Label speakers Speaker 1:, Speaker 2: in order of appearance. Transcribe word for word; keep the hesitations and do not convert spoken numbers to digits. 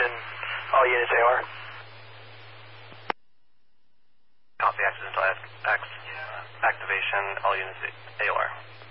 Speaker 1: and all units A O R.
Speaker 2: Copy accidental X activation, all units A O R.